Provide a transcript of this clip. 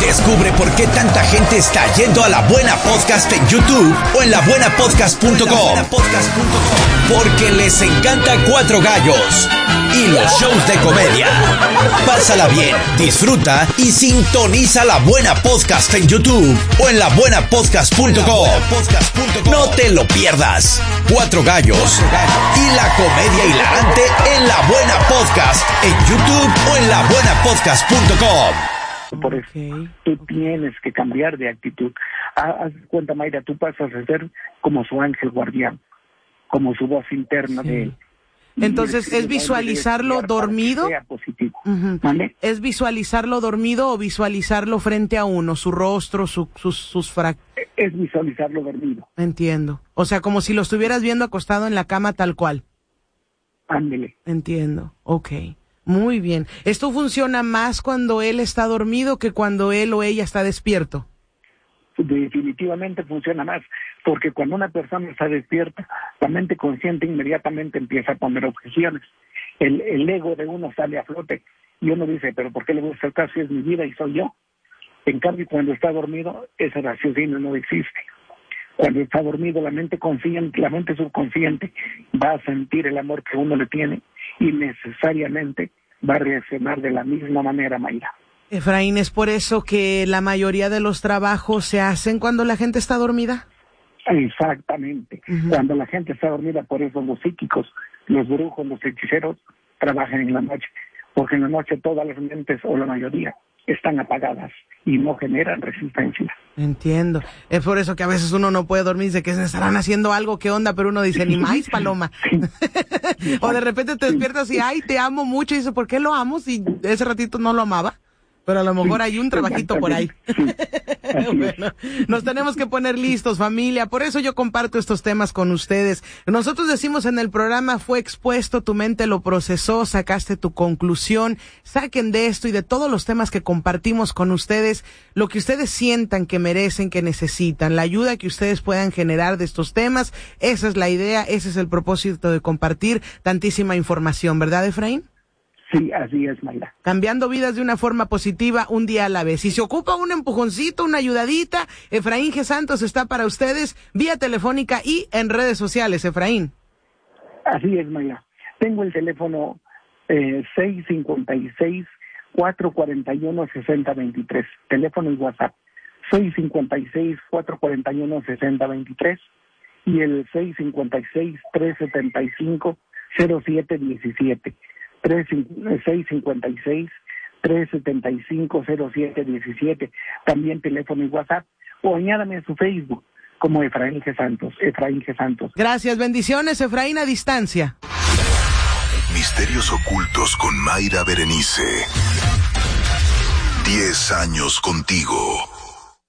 Descubre por qué tanta gente está yendo a La Buena Podcast en YouTube o en labuenapodcast.com. Porque les encanta Cuatro Gallos y los shows de comedia. Pásala bien, disfruta y sintoniza La Buena Podcast en YouTube o en labuenapodcast.com. No te lo pierdas. Cuatro Gallos y la comedia hilarante en La Buena Podcast en YouTube o en labuenapodcast.com. Por eso tú tienes que cambiar de actitud. Haz cuenta, Mayra, tú pasas a ser como su ángel guardián, como su voz interna de... Entonces, ¿es visualizarlo dormido? ¿Vale? ¿Es visualizarlo dormido o visualizarlo frente a uno, su rostro, sus Es visualizarlo dormido. Entiendo. O sea, como si lo estuvieras viendo acostado en la cama tal cual. Ándele. Entiendo. Ok. Muy bien. ¿Esto funciona más cuando él está dormido que cuando él o ella está despierto? Definitivamente funciona más, porque cuando una persona está despierta, la mente consciente inmediatamente empieza a poner objeciones. El ego de uno sale a flote y uno dice, pero ¿por qué le voy a hacer caso si es mi vida y soy yo? En cambio, cuando está dormido, ese raciocinio no existe. Cuando está dormido, la mente consciente, la mente subconsciente va a sentir el amor que uno le tiene y necesariamente va a reaccionar de la misma manera, Mayra. Efraín, ¿es por eso que la mayoría de los trabajos se hacen cuando la gente está dormida? Exactamente. Cuando la gente está dormida, por eso los psíquicos, los brujos, los hechiceros trabajan en la noche, porque en la noche todas las mentes, o la mayoría, están apagadas y no generan resistencia. Entiendo. Es por eso que a veces uno no puede dormir, dice que se estarán haciendo algo, ¿qué onda? Pero uno dice, ni más, paloma. Sí. O de repente te despiertas y, ay, te amo mucho, y dice, ¿por qué lo amo si ese ratito no lo amaba? Pero a lo mejor hay un trabajito por ahí. Bueno, nos tenemos que poner listos, familia. Por eso yo comparto estos temas con ustedes. Nosotros decimos en el programa, fue expuesto, tu mente lo procesó, sacaste tu conclusión. Saquen de esto y de todos los temas que compartimos con ustedes lo que ustedes sientan que merecen, que necesitan, la ayuda que ustedes puedan generar de estos temas. Esa es la idea, ese es el propósito de compartir tantísima información, ¿verdad, Efraín? Sí, así es, Mayra. Cambiando vidas de una forma positiva, un día a la vez. Si se ocupa un empujoncito, una ayudadita, Efraín G. Santos está para ustedes vía telefónica y en redes sociales, Efraín. Así es, Mayra. Tengo el teléfono 656-441-6023. Teléfono y WhatsApp. 656-441-6023 y el 656-375-0717. 656-375-0717, también teléfono y WhatsApp, o añádame a su Facebook como Efraín G. Santos, Efraín G. Santos. Gracias, bendiciones, Efraín, a distancia. Misterios ocultos con Mayra Berenice. 10 años contigo.